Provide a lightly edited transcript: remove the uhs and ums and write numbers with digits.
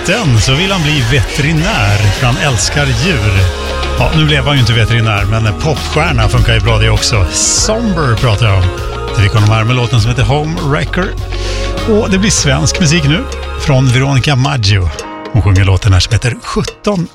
liten så vill han bli veterinär för han älskar djur. Ja, nu blev han ju inte veterinär, men popstjärna funkar ju bra det också. Somber pratar jag om. Det fick honom här med låten som heter Home Wrecker. Och det blir svensk musik nu från Veronica Maggio. Hon sjunger låten här som heter 17